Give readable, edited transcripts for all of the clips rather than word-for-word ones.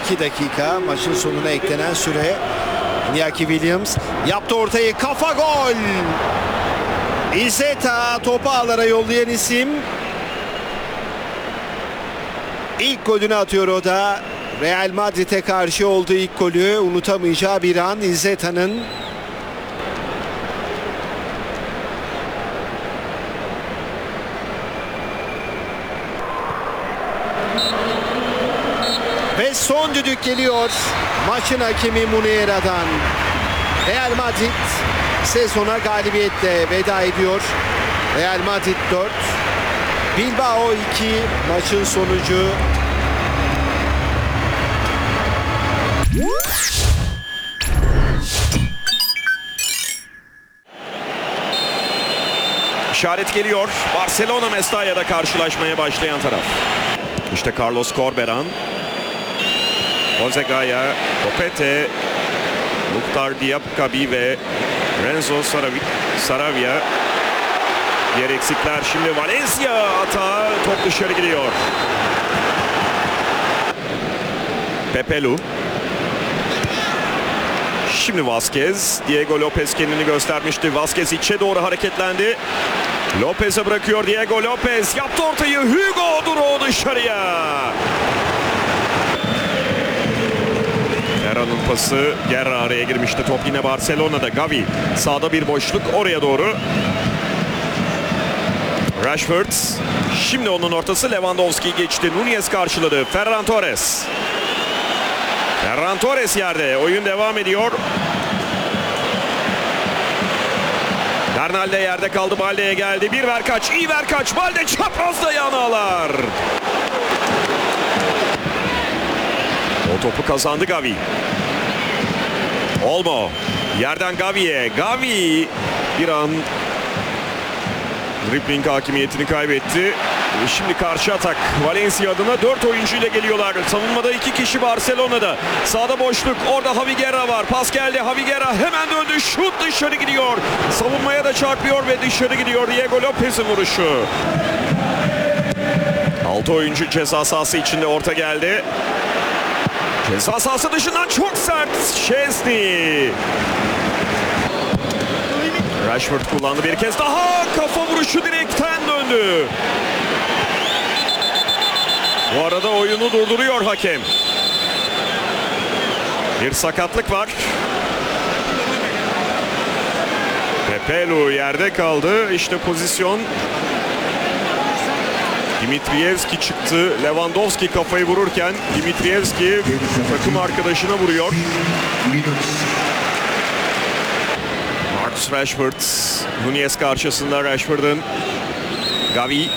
2 dakika maçın sonuna eklenen süre. Iñaki Williams yaptı ortayı, kafa gol. İzzeta topu ağlara yollayan isim. İlk golünü atıyor o da. Real Madrid'e karşı olduğu ilk golü, unutamayacağı bir an İzzeta'nın. Ve son düdük geliyor maçın hakemi Muniera'dan. Real Madrid sezona galibiyetle veda ediyor. Real Madrid 4, Bilbao 2 maçın sonucu. İşaret geliyor. Barcelona Mestalla'da karşılaşmaya başlayan taraf. İşte Carlos Corberán, Jose Gaya, Copete, Mukhtar Diababi ve Renzo Saravia. Diğer eksikler şimdi Valencia hata, top dışarı gidiyor. Pepelu. Şimdi Vazquez. Diego Lopez kendini göstermişti. Vazquez içe doğru hareketlendi. Lopez'e bırakıyor Diego Lopez. Yaptı ortayı. Hugo Duro dışarıya. Ferran'ın pası. Guerra araya girmişti. Top yine Barcelona'da. Gavi. Sağda bir boşluk. Oraya doğru. Rashford. Şimdi onun ortası. Lewandowski geçti. Nunez karşıladı. Ferran Torres. Ferran Torres yerde. Oyun devam ediyor. Bernal de yerde kaldı. Balde'ye geldi. Bir ver kaç. İyi ver kaç. Balde çaprazda yanağlar. O topu kazandı Gavi. Olmo. Yerden Gavi'ye. Gavi bir an dribbling hakimiyetini kaybetti. Şimdi karşı atak. Valencia adına 4 oyuncu ile geliyorlar. Savunmada 2 kişi Barcelona'da. Sağda boşluk. Orada Javi Guerra var. Pas geldi. Javi Guerra hemen döndü. Şut dışarı gidiyor. Savunmaya da çarpıyor ve dışarı gidiyor. Diego Lopez'in vuruşu. 6 oyuncu ceza sahası içinde, orta geldi. Ceza sahası dışından çok sert. Szczęsny. Rashford kullandı bir kez daha. Kafa vuruşu direkten döndü. Bu arada oyunu durduruyor hakem. Bir sakatlık var. Pepelu yerde kaldı. İşte pozisyon. Dimitrievski çıktı. Lewandowski kafayı vururken Dimitrievski takım arkadaşına vuruyor. Marcus Rashford. Nunez karşısında Rashford'un. Gavi.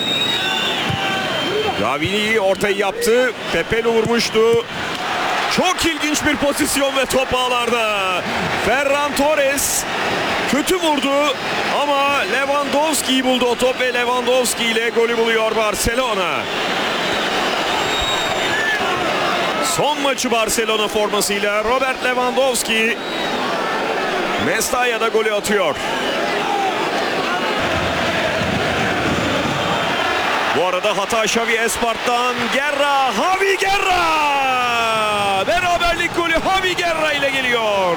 Gavi ortayı yaptı. Pepelu vurmuştu. Çok ilginç bir pozisyon ve top ağlarda. Ferran Torres kötü vurdu ama Lewandowski'yi buldu o top ve Lewandowski ile golü buluyor Barcelona. Son maçı Barcelona formasıyla Robert Lewandowski Mestalla'da golü atıyor. Bu arada hata Xavi Espart'tan. Guerra, Javi Guerra! Beraberlik golü Javi Guerra ile geliyor.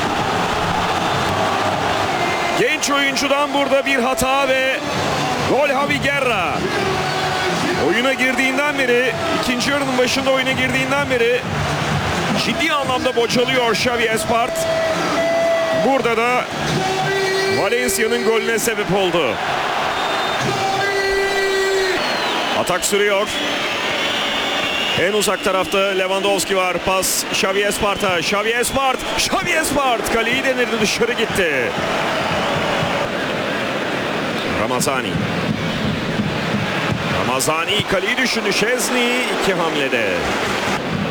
Genç oyuncudan burada bir hata ve gol Javi Guerra. Oyuna girdiğinden beri, ikinci yarının başında oyuna girdiğinden beri ciddi anlamda bocalıyor Xavi Espart. Burada da Valencia'nın golüne sebep oldu. Atak sürüyor. En uzak tarafta Lewandowski var. Pas Xavi Espart'a. Xavi Espart. Xavi Espart. Kaleyi denirdi, dışarı gitti. Ramazani. Ramazani kaleyi düşündü. Szczęsny 2 hamlede.